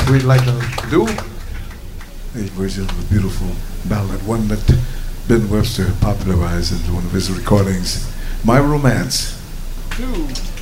we'd like to do. A version of a beautiful ballad, one that Ben Webster popularized in one of his recordings, My Romance. 2